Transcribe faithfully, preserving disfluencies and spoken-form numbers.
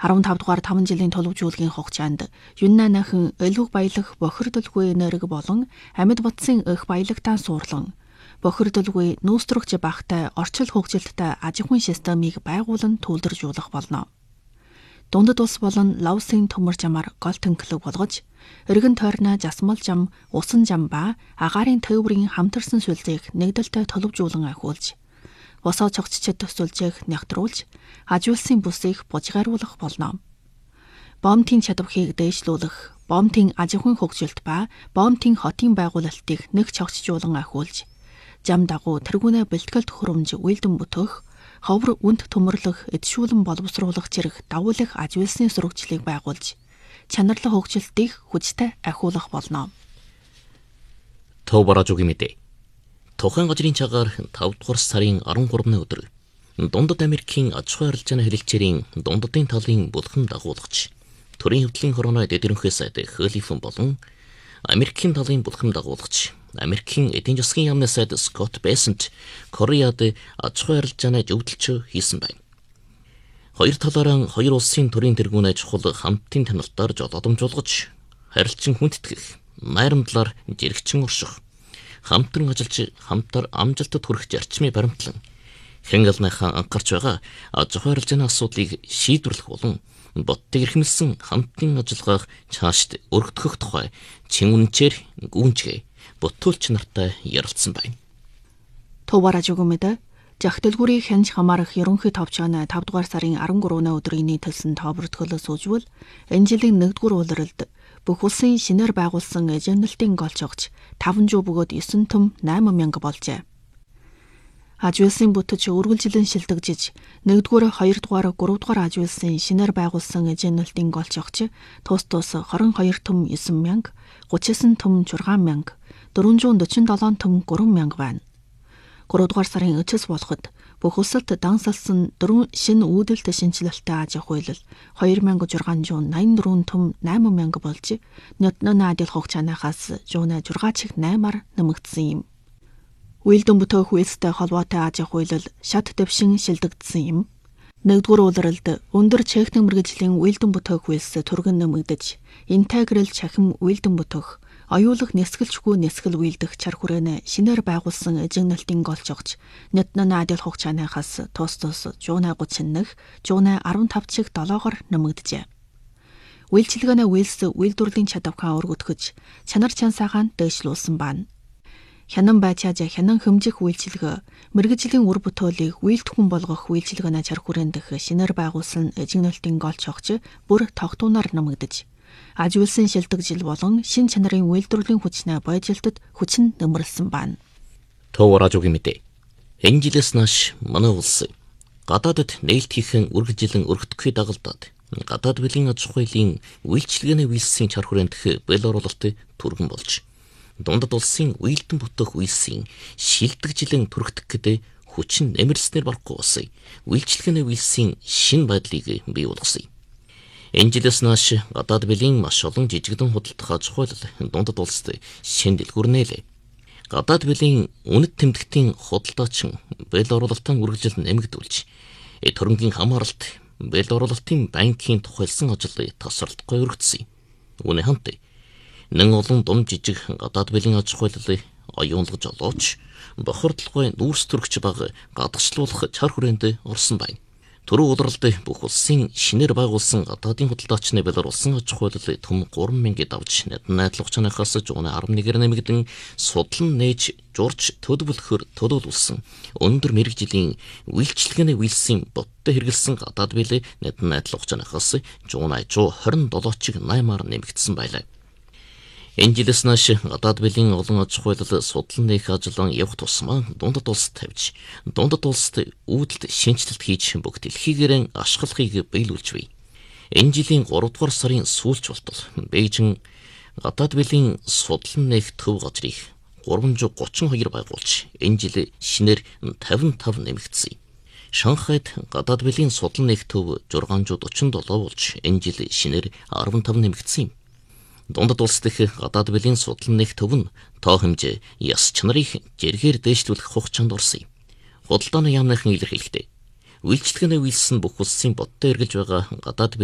арван тав дугаар таван жилийн төлөвжүүлгийн хугацаанд Юннанахан элүүг баялаг бохирдолгүй нэрэг болон амьд бодсын өх баялагтаа суурлан бохирдолгүй нүүстрэгч багтай орчил хөгжилттэй аж ахуйн системийг байгуулан төлөвлөжүүлэх болно. Дундад улс болон Лаосын төмөр жамаар гол төнхлөг болгож, эргэн тойрноо жасмал жам, усан жам ба агаарын тээврийн хамтарсан сүлжээг нэгдэлтэй төлөвжүүлэн ахиулж, босоо цогцчид сүлжээг нягтруулж, аж улсын бүсийг бужгааруулах болно. Бомтын чадварыг дээшлүүлэх, бомтын аж ахуйн хөгжилт ба бомтын хотын байгуулалтыг нэг цогцжуулан ахиулж, жам дагуу тэргүүнээ бэлтгэлт хөрөмж үйлдэн бүтөх, ховор үнд төмөрлөх, эдшүүлэн боловсруулах зэрэг давуулах аж үйлсийн сурвалжлыг байгуулж, чанарлах хөгжилтийг хүчтэй ахиулах болно. Төв бараажуугийн мэдээ. Тухайн газрын цагаар тав дугаар сарын арван гуравны өдөр Дундад Америкийн аж ахуй арилжааны хэлэлцээрийн дундадын талын булхан дагуулагч, төрийн хөгжлийн хорооны дэд ерөнхий сайд Хөлифэн болон Америкийн талын булхан дагуулагч, Америкийн эдийн засгийн яамны сайд Скотт Бэсент Кореяд аж ахуй арилжааны зөвлөлтөд хийсэн байна. Хоёр талаараа хоёр улсын төрийн тэргүүнээ чухал хамтын танилтаар жолоодомжуулгаж, харилцан хүндэтгэх, найрамдлаар жирэгчин урших, хамтран ажиллаж хамтар амжилтад хүрэх зарчмыг баримтлан хянгалныхаа анхаарч байгаа аж ахуй арилжааны асуудлыг шийдвэрлэх болон боттыг эрхэмлсэн хамтын ажиллагааг цаашд өргөдгөх тухай чин үнэнчээр гүнжгээ бүтүүлч нартай ярилцсан байна. Төв бараажуугийн мэдээ. Жагтэлгүүрийг хянж хамаарах ерөнхий товчооны тав дугаар сарын арван гуравны өдрийн нийтэлсэн тообортгол сүүжвэл энэ жилийн нэгдүгээр улиралд бүх улсын шинээр байгуулсан эжэнэлтийн голч огч таван жуу бөгөөд есөн төм найман мянга болжээ. Аж үйлсийн бүтэц үргэлжлэн шилдэгжиж, нэгдүгээр, хоёрдугаар, гуравдугаар аж үйлсийн шинээр байгуулсан эжэнэлтийн голч огч тус тус хорин хоёр төм есөн мянга, гучин төм чургаан мянга, дөрвөн зуун дөрвөн седем төм гурван мянга байна. гуравдугаар сарын өчс болоход бүх улсад дансалсан дөрвөн шинэ үүдэлт шинжилэлттэй аж ахуйлал хоёр мянга зургаан зуун найман дөрвөн төм найман мянга болж, нөтнөн адил хугацаанаас зуун зургаан чиг наймаар нэмэгдсэн юм. Үйлдэн бүтээх үйлстэй холбоотой аж ахуйлал шат дэвшин шилдэгдсэн юм. Нэгдүгээр улиралд өндөр техник мэргэжлийн үйлдэн бүтээх үйлс түргэн нэмэгдэж, интеграл чахим үйлдэн бүтээх, оюулах нисгэлчгүй нисгэл үйлдэх чар хүрээнэ шинээр байгуулсан эжэнэлтийн голч огч нөтнөн адил хугацаанаас тус тус зуун гучин нэг, зуун арван тав чиг долоогоор нэмэгджээ. Үйлчилгээний үйлс үйлдвэрлэлийн чадвараа өргөдгөж, чанар чансаагаа дээшлүүлсэн байна. Хянан байчааж хянан хэмжих үйлчилгээ, мэргэжлийн үр бүтээлийг үйлдэхүүн болгох үйлчилгээний чар хүрээнд дэх шинээр байгуулсан эжэнэлтийн голч огч бүр тогтуунаар нэмэгдэж, аж үйлсийн шилдэгжил болон шин чанарын үйлдвэрлэлийн хүчнээ бойжилтод хүчин нэмэрлсэн байна. Төв бараажуугийн мэдээ. Энэ жилээс нааш манай улс гадаадд нээлт хийхэн үргэлжлэн өргөдөхүй дагалдаад гадаад бүлийн аж ахуйлын үйлчилгээний үйлсийн чар хүрээнд дэх бэл оруулалт түргэн болж, дундад улсын үйлдэн бүтэх үйлсийн шилдэгжилэн түргэх гэдэг хүчин нэмэрснээр барахгүй улсын үйлчилгээний үйлсийн шин байдлыг бий болгосон. Энэ жилээс нааш гадаад бүлийн маш олон жижигдэн худалдах аж ахуйлал дундад улсад шин дэлгүүр нээлээ. Гадаад бүлийн үнэт тэмдэгтийн худалдаачин бэл оруулалтаа үргэлжлэн нэмэгдүүлж, төрөнгийн хамааралт бэл оруулалтын банкийн тухайлсан ажлыг тасралтгүй өргөдсөн. Үүний хамт нэн олон дум жижиг гадаад бүлийн аж ахуйлалыг оюунлаж олооч, бохирдлогой нүүрс төрөгч баг гадагшлуулах чар хүрээнд орсон байна. Түрүү улиралд бүх улсын шинээр байгуулсан гадаадын худалдаачны бэлэр улсын аж ахуйлал том гурван мянган давж найдлах чанахаас зуун арван нэгээр нэмэгдэн судлан нээж журч төлөвлөхөр төлөвлөсөн өндөр мэргэжлийн үйлчилгээний үйлсийн боттой хэрэгэлсэн гадаад бэлээ найдлах чанахаас зуун хорин долоо чиг наймаар нэмэгдсэн байлаа. Энэ жилээс нааш гадаад бүлийн олон аж ахуйлал судлан нээх ажлын явах тусмаа дундад улс тавьж, дундад улсад үүдэлт шинжилэлт хийж бүх дэлхийгээр ашиглахыг биелүүлж бий. Энэ жилийн гуравдугаар сарын сүүлч болтол Бээжин гадаад бүлийн судлан нээх төв газрыг гурван зуун гучин хоёр байгуулж, энэ жил шинээр тавин тав нэмэгдсэн. Шанхайд гадаад бүлийн судлан нээх төв зургаан зуун дөрвөн долоо болж, энэ жил шинээр арван тав нэмэгдсэн юм. Дундад улс дэх гадаад бүлийн судлан нээх төв нь тоо хэмжээ яс чанарыг жиргээр дээшлүүлэх хугацаанд орсон юм. Худалдааны яамныхан илэрхийлэхдээ үйлчлэгээний үйлс нь бүх улсын бодтой эргэлж байгаа гадаад